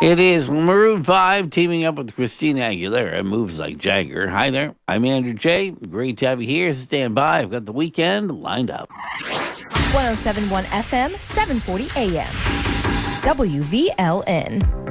It is Maroon 5 teaming up with Christina Aguilera. Moves like Jagger. Hi there. I'm Andrew J. Great to have you here. Stand by. I've got the weekend lined up. 1071 FM, 740 AM. WVLN.